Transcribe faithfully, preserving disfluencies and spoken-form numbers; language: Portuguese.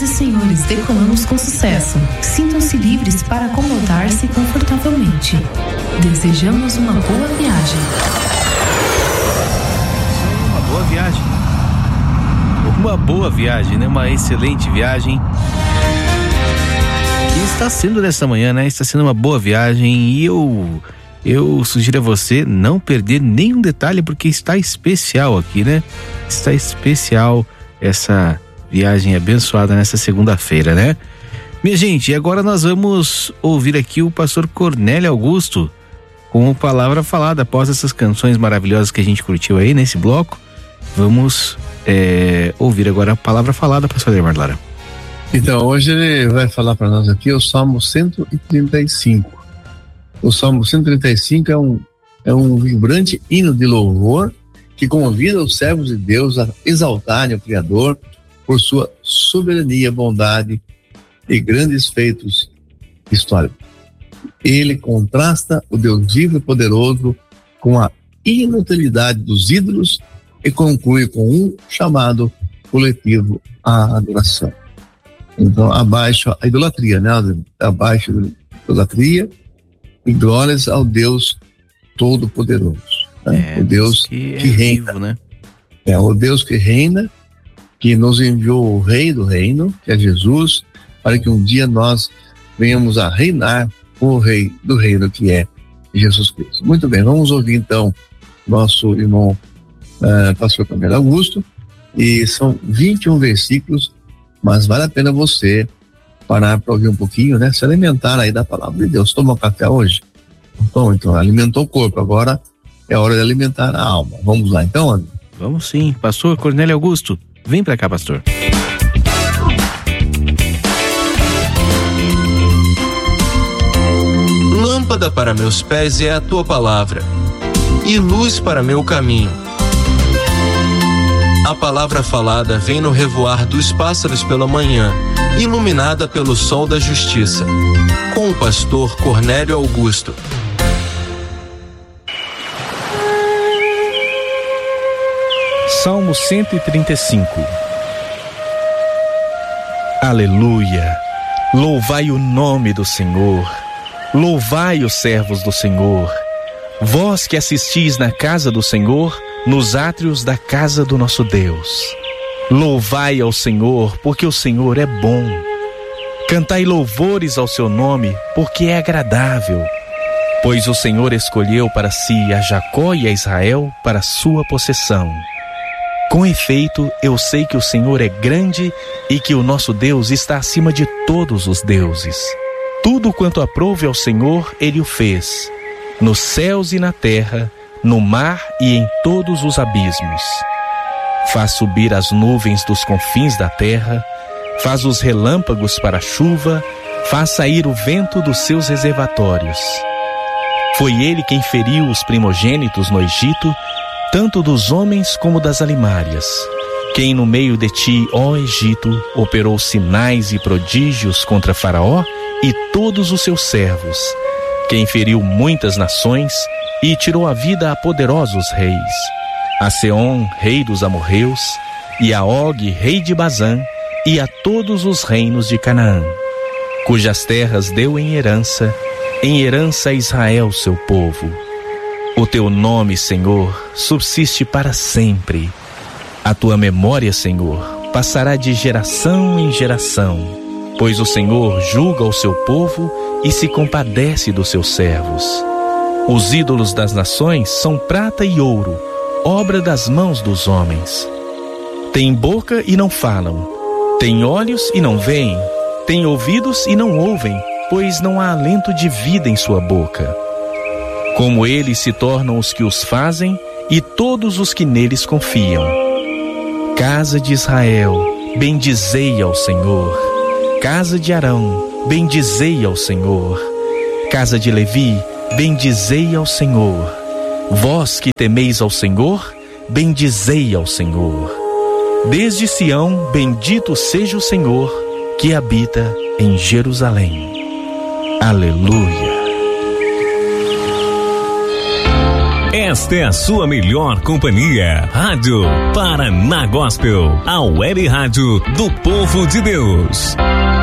e senhores, decolamos com sucesso. Sintam-se livres para acomodar-se confortavelmente. Desejamos uma boa viagem. Uma boa viagem. Uma boa viagem, né? Uma excelente viagem. E está sendo nessa manhã, né? Está sendo uma boa viagem e eu... Eu sugiro a você não perder nenhum detalhe, porque está especial aqui, né? Está especial essa viagem abençoada nessa segunda-feira, né? Minha gente, e agora nós vamos ouvir aqui o pastor Cornélio Augusto com a palavra falada. Após essas canções maravilhosas que a gente curtiu aí nesse bloco, vamos é, ouvir agora a palavra falada, pastor Ademar Lara. Então, hoje ele vai falar para nós aqui o Salmo cento e trinta e cinco. O Salmo cento e trinta e cinco é um, é um vibrante hino de louvor que convida os servos de Deus a exaltarem o Criador por sua soberania, bondade e grandes feitos históricos. Ele contrasta o Deus vivo e poderoso com a inutilidade dos ídolos e conclui com um chamado coletivo à adoração. Então, abaixo a idolatria, né? Abaixo a idolatria e glórias ao Deus Todo-Poderoso, né? É, o Deus que, que é reina, vivo, né? É o Deus que reina, que nos enviou o Rei do Reino, que é Jesus, para que um dia nós venhamos a reinar com o Rei do Reino, que é Jesus Cristo. Muito bem, vamos ouvir então nosso irmão uh, pastor Cornélio Augusto, e são vinte e um versículos, mas vale a pena você parar para ouvir um pouquinho, né? Se alimentar aí da palavra de Deus. Toma um café hoje? Bom, então alimentou o corpo, agora é hora de alimentar a alma. Vamos lá então, André? Vamos sim. Pastor Cornélio Augusto, vem para cá, pastor. Lâmpada para meus pés é a tua palavra e luz para meu caminho. A palavra falada vem no revoar dos pássaros pela manhã, iluminada pelo sol da justiça. Com o pastor Cornélio Augusto. Salmo cento e trinta e cinco. Aleluia! Louvai o nome do Senhor. Louvai os servos do Senhor. Vós que assistis na casa do Senhor, nos átrios da casa do nosso Deus. Louvai ao Senhor, porque o Senhor é bom. Cantai louvores ao seu nome, porque é agradável. Pois o Senhor escolheu para si a Jacó e a Israel para sua possessão. Com efeito, eu sei que o Senhor é grande e que o nosso Deus está acima de todos os deuses. Tudo quanto aprouve ao Senhor, Ele o fez, nos céus e na terra, no mar e em todos os abismos. Faz subir as nuvens dos confins da terra, faz os relâmpagos para a chuva, faz sair o vento dos seus reservatórios. Foi Ele quem feriu os primogênitos no Egito, tanto dos homens como das alimárias. Quem no meio de ti, ó Egito, operou sinais e prodígios contra Faraó e todos os seus servos. Quem feriu muitas nações e tirou a vida a poderosos reis. A Seom, rei dos amorreus, e a Og, rei de Bazã, e a todos os reinos de Canaã, cujas terras deu em herança, em herança a Israel, seu povo. O teu nome, Senhor, subsiste para sempre. A tua memória, Senhor, passará de geração em geração, pois o Senhor julga o seu povo e se compadece dos seus servos. Os ídolos das nações são prata e ouro, obra das mãos dos homens. Têm boca e não falam, têm olhos e não veem, têm ouvidos e não ouvem, pois não há alento de vida em sua boca. Como eles se tornam os que os fazem e todos os que neles confiam. Casa de Israel, bendizei ao Senhor. Casa de Arão, bendizei ao Senhor. Casa de Levi, bendizei ao Senhor. Vós que temeis ao Senhor, bendizei ao Senhor. Desde Sião, bendito seja o Senhor, que habita em Jerusalém. Aleluia. Esta é a sua melhor companhia. Rádio Paraná Gospel, a web rádio do povo de Deus.